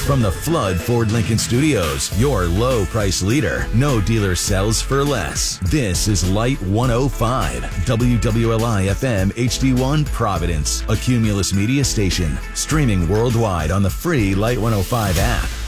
From the Flood Ford Lincoln Studios, your low price leader. No dealer sells for less. This is Light 105, WWLI FM HD1 Providence, a Cumulus Media station. Streaming worldwide on the free Light 105 app.